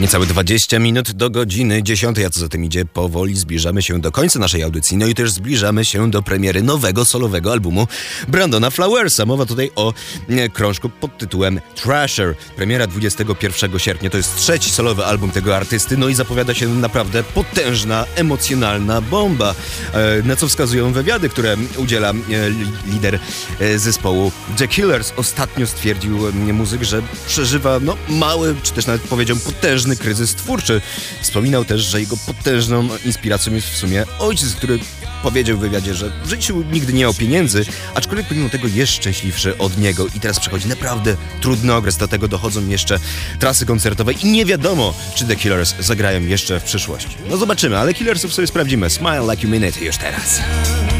Niecałe 20 minut do godziny 10, a co za tym idzie, powoli zbliżamy się do końca naszej audycji, no i też zbliżamy się do premiery nowego solowego albumu Brandona Flowersa. Mowa tutaj o krążku pod tytułem Thrasher. Premiera 21 sierpnia, to jest trzeci solowy album tego artysty, no i zapowiada się naprawdę potężna, emocjonalna bomba, na co wskazują wywiady, które udziela lider zespołu The Killers. Ostatnio stwierdził muzyk, że przeżywa mały, czy też nawet powiedziałbym potężny kryzys twórczy. Wspominał też, że jego potężną inspiracją jest w sumie ojciec, który powiedział w wywiadzie, że w życiu nigdy nie miał pieniędzy, aczkolwiek pomimo tego jest szczęśliwszy od niego i teraz przychodzi naprawdę trudny okres. Do tego dochodzą jeszcze trasy koncertowe i nie wiadomo, czy The Killers zagrają jeszcze w przyszłości. No zobaczymy, ale Killersów sobie sprawdzimy. Smile Like You Mean It już teraz.